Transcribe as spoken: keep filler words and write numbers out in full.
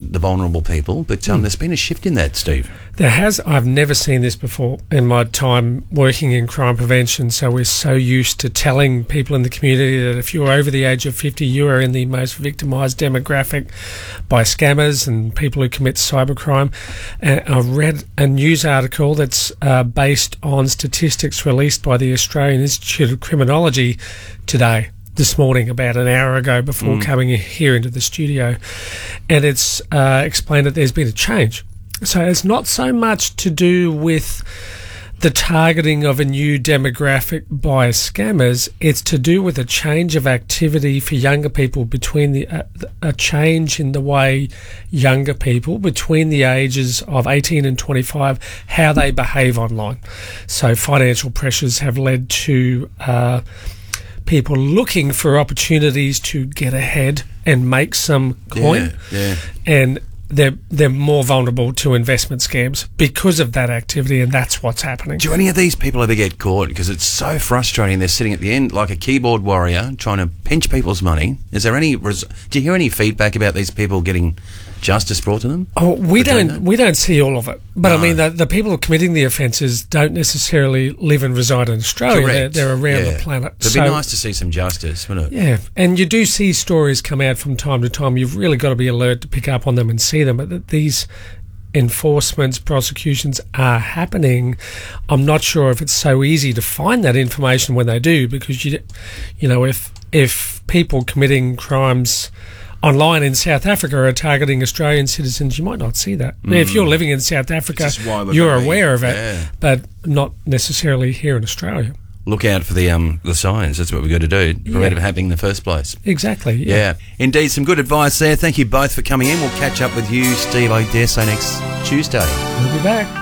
the vulnerable people, but um, mm. there's been a shift in that, Steve. There has. I've never seen this before in my time working in crime prevention. So we're so used to telling people in the community that if you're over the age of fifty, you are in the most victimised demographic by scammers and people who commit cybercrime. Uh, I've read a news article that's uh, based on statistics released by the Australian Institute of Criminology today. This morning, about an hour ago, before mm. coming here into the studio, and it's uh, explained that there's been a change. So it's not so much to do with the targeting of a new demographic by scammers. It's to do with a change of activity for younger people between the uh, a change in the way younger people between the ages of eighteen and twenty-five, how they behave online. So financial pressures have led to Uh, people looking for opportunities to get ahead and make some coin, yeah, yeah. and they're they're more vulnerable to investment scams because of that activity, and that's what's happening. Do any of these people ever get caught? Because it's so frustrating. They're sitting at the end like a keyboard warrior trying to pinch people's money. Is there any? Res- do you hear any feedback about these people getting justice brought to them? Oh, we don't we don't see all of it, but no. I mean the, the people committing the offences don't necessarily live and reside in Australia. They're, they're around yeah. the planet. It'd so, be nice to see some justice, wouldn't it? Yeah, and you do see stories come out from time to time. You've really got to be alert to pick up on them and see them. But that these enforcements, prosecutions are happening. I'm not sure if it's so easy to find that information when they do, because you, you know, if if people committing crimes online in South Africa are targeting Australian citizens, you might not see that. Mm. Now, if you're living in South Africa, you're aware of it, yeah. but not necessarily here in Australia. Look out for the um the signs. That's what we've got to do. Prevent it happening in the first place. Exactly. Yeah. yeah. Indeed, some good advice there. Thank you both for coming in. We'll catch up with you, Steve, I dare say, next Tuesday. We'll be back.